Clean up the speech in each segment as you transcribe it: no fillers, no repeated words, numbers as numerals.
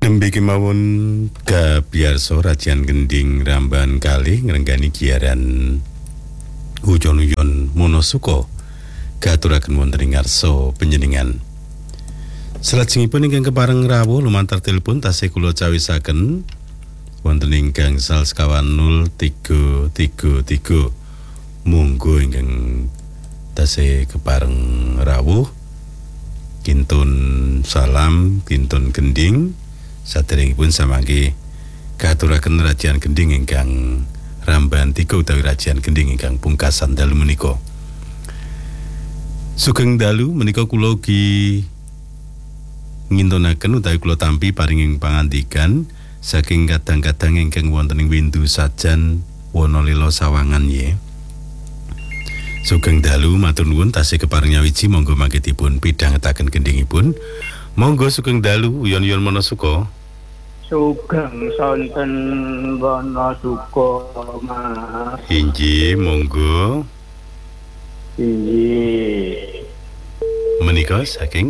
Nembe kemawon kabiarsa Rajian Gending Ramban kalih ngrenggani giaran uyon-uyon Monosuka katuraken wonten ing ngarsa panjenengan. Salajengipun ingkang kepareng rawuh lumantar telepon tasih kula cawisaken wonten ing gangsal sekawan 0333. Monggo ingkang tasih kepareng rawuh kintun salam kintun gending saderengipun samangke katuraken Rajian Gending ingkang Ramban 3 utawi Rajian Gending ingkang pungkasan dalu menika. Sugeng dalu menika kula ugi ngintunaken utawi kula tampi paringing pangandikan saking kadang-kadang ingkang wonten ing windu sajan wana lila sawangan nggih. Sugeng dalu matur nuwun tasih kepareng nyawiji monggo mangke dipun pidhangetaken gendingipun. Monggo sugeng dalu uyon-uyon Monosuka. Sugeng sonten Monosuka Mas. Inggih monggo. Inggih. Menika saking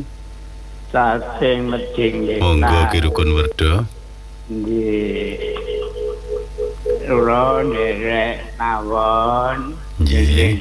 Meding. Monggo kirukun werda. Nggih. Ora derek mawon. Nggih.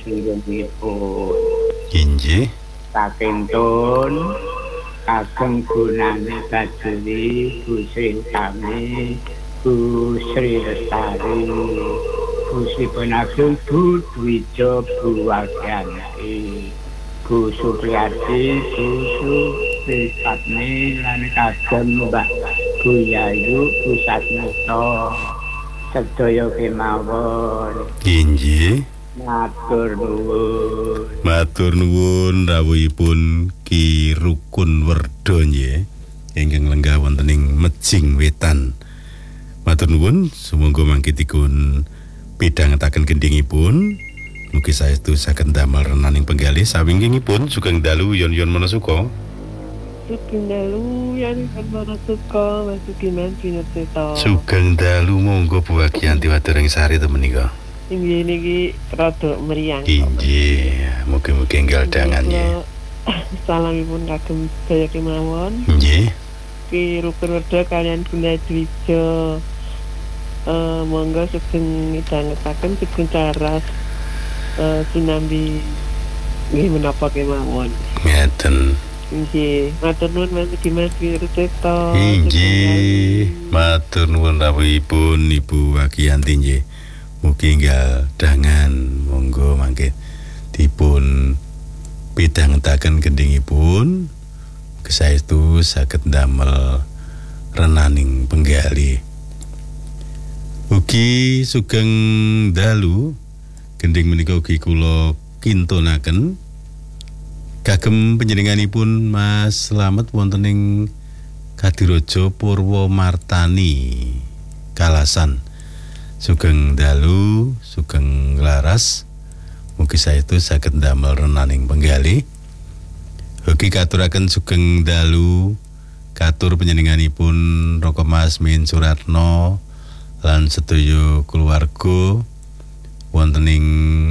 Inggih. Saking tun kagem gunane kajuli Gusti kami Bu Sri Lestari Bu Sri Penagih Bu Dwijo Bu Wardianti Bu Supriyati Bu Suprisatni lan kagem Mbak Bu Yayu Bu Satnito sedaya kemawon. Inggih. Matur nuwun. Matur nuwun rawuhipun Ki Rukun Werda nggih ingkang lenggah wonten ing Mejing Wetan. Matur nuwun sumangga mangke dipun pidhangetaken gendingipun. Mugi saestu saged damel renaning penggalih sawingkingipun sugeng dalu uyon-uyon Monosuka. Sugeng dalu uyon-uyon Monosuka Masukiman Pinurtita. Sugeng dalu monggo Bu Agianti Wadering Sari to menika. Inggih niki rada meriang. Inggih, mugi-mugi enggal dangannya. Salamipun kagem sedaya kemawon. Nggih. Ki Rukun Werda kalian Guna Dwijo. Monggo sugeng midhangetaken sugeng caras sinambi nggih menapa kemawon. Ngeten. Inggih, matur nuwun Masukiman Pinurtita. Inggih, matur nuwun rawuhipun Ibu Agianti nggih. Mugi enggal dangan monggo mangke dipun pidhangetaken gendingipun kesaestu saged damel renaning penggalih. Ugi sugeng dalu gending menika ugi kula kintunaken kagem panjenenganipun Mas Slamet wonten ing Kadiraja Purwomartani Kalasan. Sugeng dalu, sugeng laras. Mugi saestu saged damel renaning penggalih. Ugi katuraken sugeng dalu katur panjenenganipun Roko Mas Min Suratno lan sedaya kulawarga wonten ing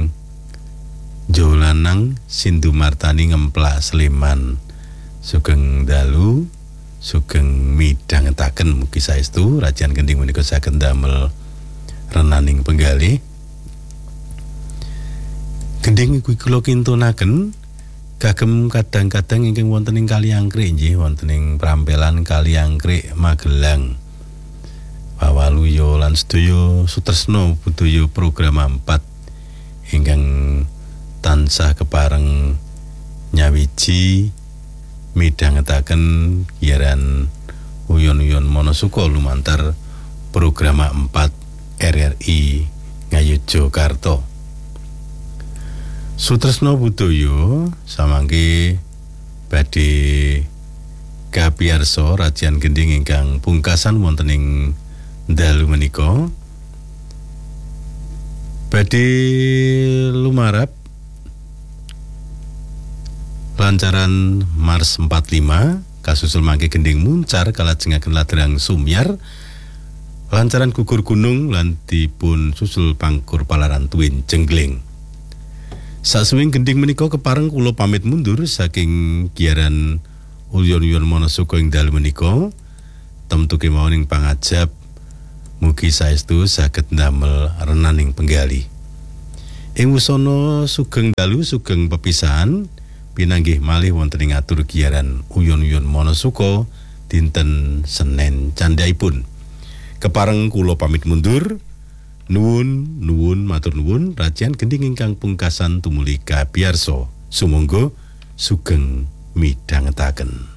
Jolanang Sindu Martani Ngemplah Sleman. Sugeng dalu, sugeng midhangetaken mugi saestu Rajian Gending menika saged damel renaning penggalih. Gending kuwi kula kintunaken kagem kadang-kadang ingkang wonten ing Kaliangkrik nggih wonten ing Prampelan Kaliangkrik Magelang. Wawaluya lan sedaya sutresna budaya program 4 ingkang tansah kepareng nyawiji midhangetaken giaran uyon-uyon Monosuka lumantar program 4 RRI Ngayogyakarta. Sutresna budaya samangke badhe kapiarsa Rajian Gending ingkang pungkasan wonten ing dalu menika badhe lumarap lancaran Mars 45 kasusul mangke Gending muncar kalajengaken ladrang Sumyar lancaran gugur gunung lan dipun susul pangkur palaran tuwin Jenggling. Sasuwing Gending menika kepareng kula pamit mundur saking giaran uyon-uyon Monosuka ing dalu menika. temtu kemawon ing pangajab mugi saestu saged ndamel renaning penggali. Ing wusana sugeng dalu sugeng pepisahan pinanggih malih wonten ing atur giaran uyon-uyon Monasuka dinten Senin candhaipun. Kepareng kula pamit mundur. Nuwun matur nuwun rajian gending ingkang pungkasan tumuli kapiyarsa. Sumangga sugeng midhangetaken.